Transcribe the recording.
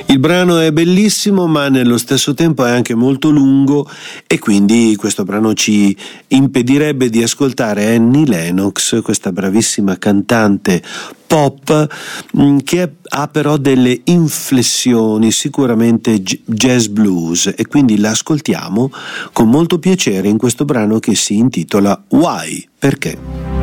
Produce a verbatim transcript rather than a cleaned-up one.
Il brano è bellissimo, ma nello stesso tempo è anche molto lungo e quindi questo brano ci impedirebbe di ascoltare Annie Lennox, questa bravissima cantante pop che ha però delle inflessioni sicuramente jazz blues, e quindi la ascoltiamo con molto piacere in questo brano che si intitola Why? Perché?